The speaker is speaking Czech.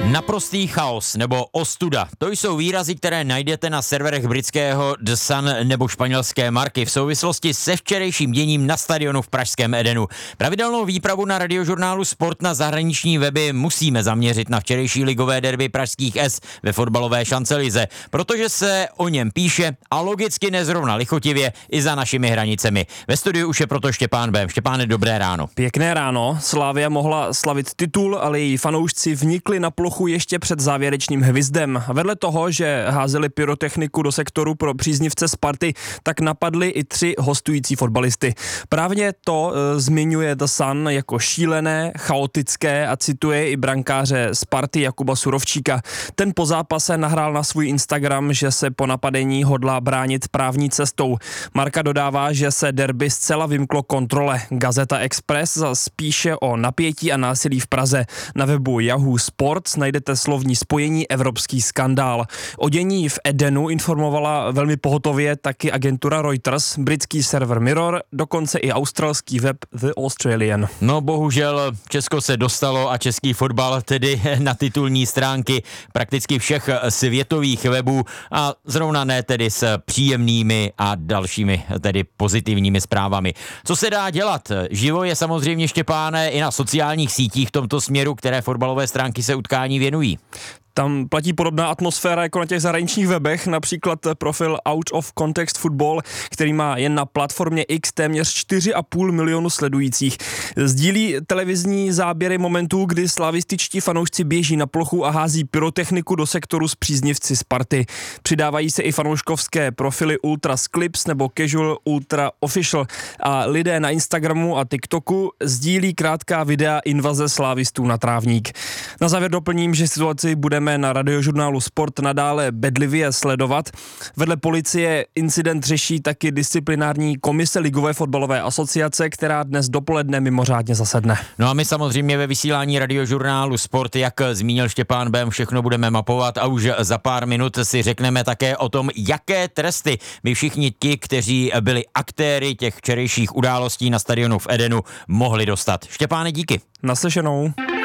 Naprostý chaos nebo ostuda, to jsou výrazy, které najdete na serverech britského The Sun nebo španělské Marky v souvislosti se včerejším děním na stadionu v pražském Edenu. Pravidelnou výpravu na Radiožurnálu Sport na zahraniční weby musíme zaměřit na včerejší ligové derby pražských S ve fotbalové šancelize, protože se o něm píše a logicky nezrovna lichotivě i za našimi hranicemi. Ve studiu už je proto Štěpán Bém. Štěpáne, dobré ráno. Pěkné ráno. Slavia mohla slavit titul, ale její fanoušci vnikli na plochu ještě před závěrečným hvizdem. Vedle toho, že házeli pyrotechniku do sektoru pro příznivce Sparty, tak napadli i 3 hostující fotbalisty. Právě to zmiňuje The Sun jako šílené, chaotické a cituje i brankáře Sparty Jakuba Surovčíka. Ten po zápase nahrál na svůj Instagram, že se po napadení hodlá bránit právní cestou. Marka dodává, že se derby zcela vymklo kontrole. Gazeta Express spíše o napětí a násilí v Praze. Na webu Yahoo Sports najdete slovní spojení evropský skandál. O dění v Edenu informovala velmi pohotově taky agentura Reuters, britský server Mirror, dokonce i australský web The Australian. No bohužel Česko se dostalo a český fotbal tedy na titulní stránky prakticky všech světových webů a zrovna ne tedy s příjemnými a dalšími tedy pozitivními zprávami. Co se dá dělat? Živo je samozřejmě, Štěpáne, i na sociálních sítích v tomto směru, které fotbalové stránky se utkání věnují. Tam platí podobná atmosféra jako na těch zahraničních webech, například profil Out of Context Football, který má jen na platformě X téměř 4,5 milionu sledujících. Sdílí televizní záběry momentů, kdy slavističtí fanoušci běží na plochu a hází pyrotechniku do sektoru s příznivci Sparty. Přidávají se i fanouškovské profily Ultras Clips nebo Casual Ultra Official a lidé na Instagramu a TikToku sdílí krátká videa invaze slávistů na trávník. Na závěr doplním, že situaci budeme na Radiožurnálu Sport nadále bedlivě sledovat. Vedle policie incident řeší taky disciplinární komise Ligové fotbalové asociace, která dnes dopoledne mimořádně zasedne. No a my samozřejmě ve vysílání Radiožurnálu Sport, jak zmínil Štěpán Bém, všechno budeme mapovat a už za pár minut si řekneme také o tom, jaké tresty by všichni ti, kteří byli aktéry těch včerejších událostí na stadionu v Edenu, mohli dostat. Štěpáne, díky. Naslyšenou.